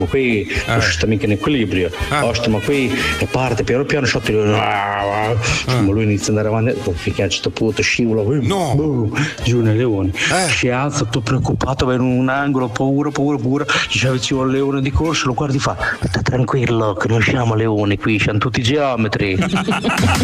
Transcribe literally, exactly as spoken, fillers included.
qui non Eh. sta mica in equilibrio, Ah. Osta, ma qui e parte piano piano sotto ma lui inizia ad andare avanti finché a un certo punto scivola No. boom, giù nel leone, Eh. si alza tutto preoccupato, va in un angolo, paura, paura, paura, ci avvicina al leone di corsa, lo guardi e fa sta tranquillo che noi siamo leoni qui, siamo tutti geometri.